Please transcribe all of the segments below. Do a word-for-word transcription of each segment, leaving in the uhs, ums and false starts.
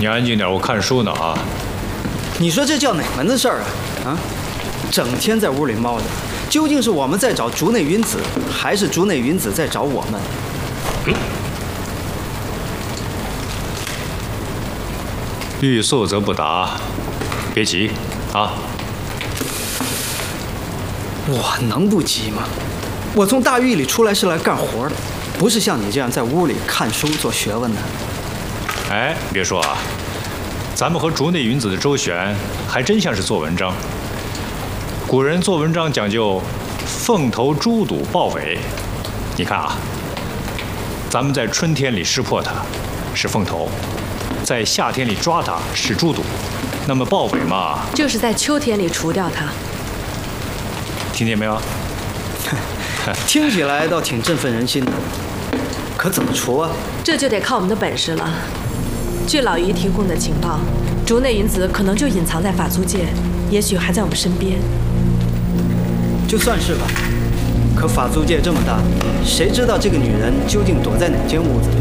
你安静点，我看书呢啊！ 你说这叫哪门子事儿啊？啊，整天在屋里猫着，究竟是我们在找竹内云子，还是竹内云子在找我们？ 嗯、欲速则不达，别急啊！ 我能不急吗？我从大狱里出来是来干活的，不是像你这样在屋里看书做学问的。 哎，别说啊，咱们和竹内云子的周旋还真像是做文章。古人做文章讲究凤头猪肚豹尾，你看啊，咱们在春天里识破它是凤头，在夏天里抓它是猪肚，那么豹尾嘛， 就是在秋天里除掉它。 听见没有？ 听起来倒挺振奋人心的，可怎么除啊？ 这就得靠我们的本事了。据老姨提供的情报，竹内云子可能就隐藏在法租界，也许还在我们身边。 就算是吧，可法租界这么大，谁知道这个女人究竟躲在哪间屋子里？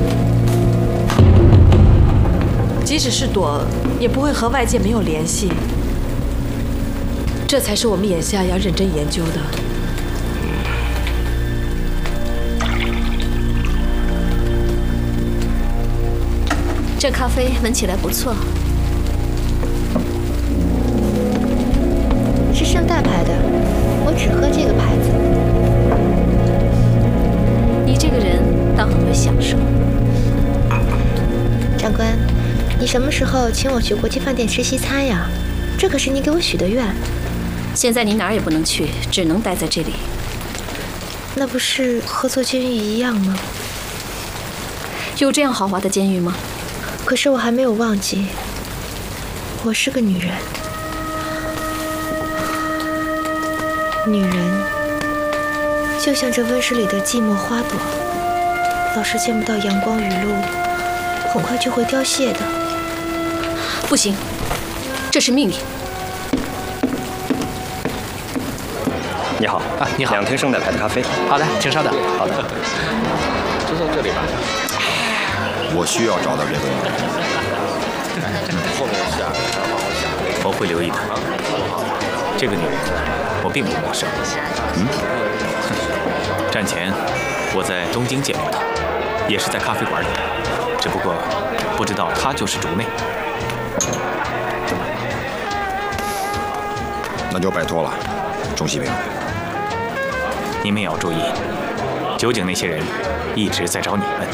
即使是躲，也不会和外界没有联系。这才是我们眼下要认真研究的。 这咖啡闻起来不错，是圣代牌的，我只喝这个牌子。你这个人倒很会享受。长官，你什么时候请我去国际饭店吃西餐呀？这可是你给我许的愿。现在你哪儿也不能去，只能待在这里。那不是和坐监狱一样吗？有这样豪华的监狱吗？可是我还没有忘记，我是个女人。女人就像这温室里的寂寞花朵，老是见不到阳光雨露，很快就会凋谢的。不行，这是命令。 你好啊，你好，两瓶圣代牌的咖啡。 好的，请稍等。 好的， 就在这里吧。 我需要找到这个女人。 后面下， 我会留意的。这个女人，我并不陌生。嗯，战前我在东京见过她，也是在咖啡馆里，只不过不知道她就是竹内。 那就拜托了，钟锡平。 你们也要注意，酒井那些人一直在找你们。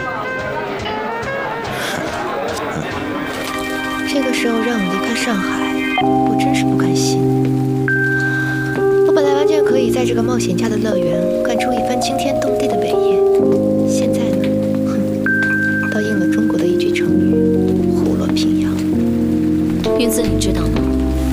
这个时候让我离开上海，我真是不甘心。我本来完全可以在这个冒险家的乐园干出一番惊天动地的伟业，现在呢，哼，倒应了中国的一句成语：虎落平阳。云子，你知道吗？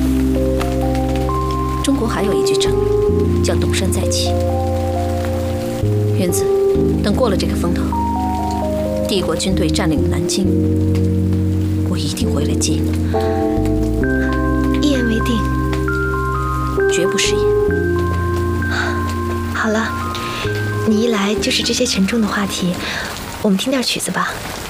中国还有一句成语叫东山再起。云子，等过了这个风头，帝国军队占领了南京，我一定回来接你。一言为定，绝不食言。好了，你一来就是这些沉重的话题，我们听点曲子吧。